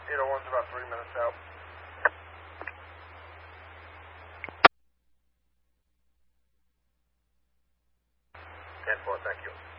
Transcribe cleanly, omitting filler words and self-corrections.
801's about 3 minutes out. 10-4, thank you.